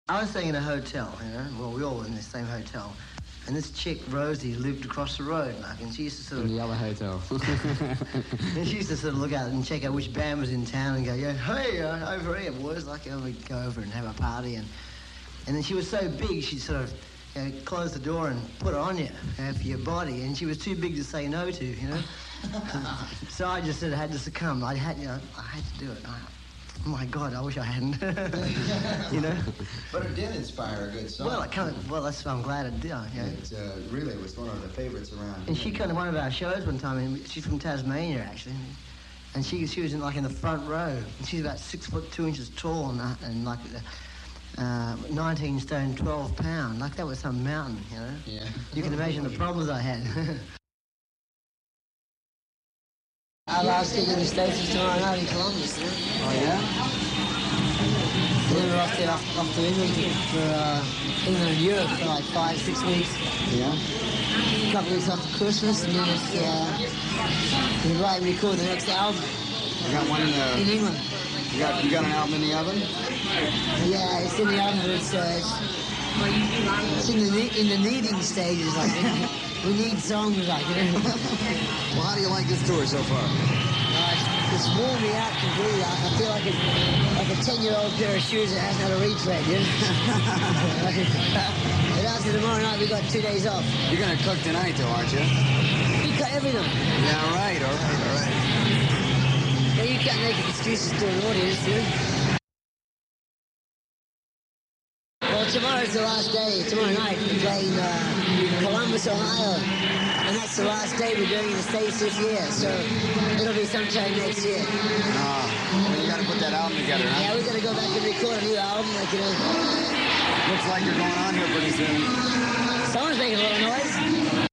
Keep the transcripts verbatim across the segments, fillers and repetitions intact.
I was staying in a hotel, you know, well, we all were in the same hotel. And this chick, Rosie, lived across the road, like, and she used to sort of... In the other hotel. And she used to sort of look out and check out which band was in town and go, yeah, hey, uh, over here, boys. Like, uh, we'd go over and have a party. And and then she was so big, she'd sort of, you know, close the door and put it on you, you know, for your body. And she was too big to say no to, you know. So I just sort of had to succumb. I had, you know, I had to do it. I, oh my God, I wish I hadn't. You know. But it did inspire a good song. Well, I kind of. Well, that's. I'm glad it did. Yeah. It uh, really was one of the favorites around. And she came to one of our shows one time, and she's from Tasmania actually, and she she was in like in the front row. And she's about six foot two inches tall and, uh, and like uh, nineteen stone, twelve pound. Like that was some mountain, you know. Yeah. You can imagine the problems I had. Our last gig in the States is tomorrow night in Columbus, you know? Oh, yeah? Then we're off, there, off, off to England for uh, England and Europe for like five, six weeks. Yeah? A couple of weeks after Christmas, and then it's, uh, we write and record the next album You got one in the... in England. You got, you got an album in the oven? Yeah, it's in the oven, but it's, uh, it's, it's in the ne- in the kneading stages, like, we need songs, like, you know? Well, how do you like this tour so far? Uh, it's, it's worn me out completely. I, I feel like a, like a ten-year-old pair of shoes that hasn't had a retread, you know? And after tomorrow night, we got two days off. You're gonna cook tonight, though, aren't you? We cut everything. Yeah, right, all right, all right. Yeah, you can't make excuses to an audience, do you? Well, tomorrow's the last day. Tomorrow night, we're playing uh, Columbus, Ohio. And that's the last day we're doing in the States this year, so it'll be sometime next year. Ah, well, you gotta put that album together, huh? Yeah, we gotta go back and record a new album, like, you know. Looks like you're going on here pretty soon. Someone's making a little noise.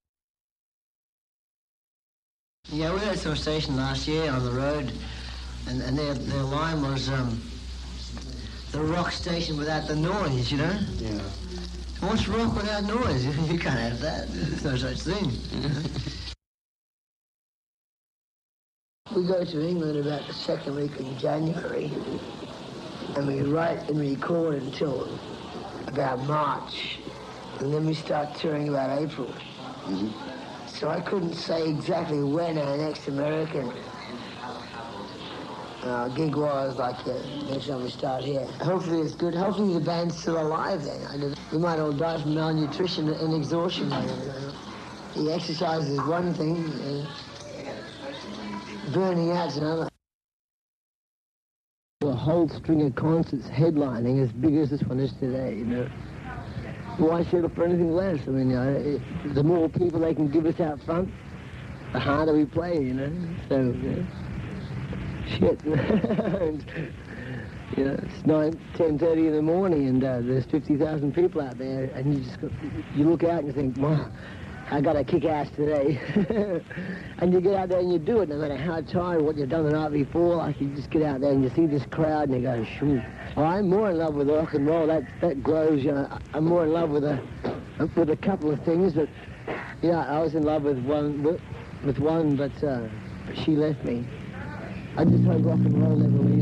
Yeah, we were at some station last year on the road, and, and their, their line was um, the rock station without the noise, you know? Yeah. What's rock without noise? You can't have that. There's no such thing. We go to England about the second week in January, and we write and record until about March, and then we start touring about April. Mm-hmm. So I couldn't say exactly when our next American uh, gig was, like uh, next time we start here. Hopefully it's good. Hopefully the band's still alive then. I don't, we might all die from malnutrition and exhaustion. You know. The exercise is one thing, uh, burning out's another. A whole string of concerts headlining as big as this one is today, you know. Why settle for anything less? I mean, you know, it, the more people they can give us out front, the harder we play, you know. So, you know, shit. You know, it's nine, ten thirty in the morning, and uh, there's fifty thousand people out there, and you just go, you look out and you think, wow, I got to kick ass today. And you get out there and you do it, no matter how tired, what you've done the night before. Like, you just get out there and you see this crowd and you go, shoot. Oh, I'm more in love with rock and roll. That that grows, you know. I'm more in love with a with a couple of things, but yeah, I was in love with one with, with one, but uh, she left me. I just hope rock and roll never leaves.